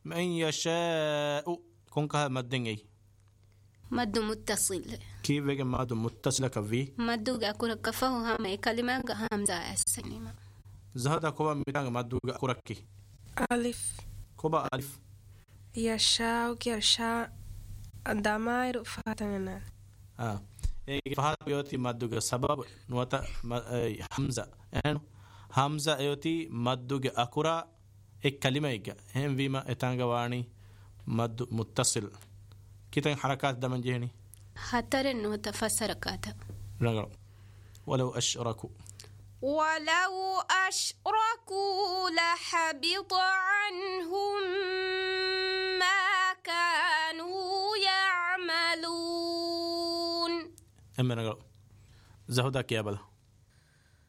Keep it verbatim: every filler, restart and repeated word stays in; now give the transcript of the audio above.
من يشاء كونك مدين أي مد متصل كيف بيجي مد متصل كفي مد أكون كفاه هم كلمة همزة السليمة زهدا كوبا ميتان مد أكوركي ألف كوبا ألف يشاء يشاء الضمائر فاتننا آه إيه فهذا يوتي مد سبب نوتا همزة يعني همزة يوتي مد أكورا एक कलिमा एक हम वीमा इतांगा वाणी मद मुत्तसिल कितने हरकत दमन जेहनी हतर नोतफसर काथा रंगलो ولو أشركوا ولو أشركوا لحبط عنهم ما كانوا يعملون أما رنگلو زهدا كيا بلا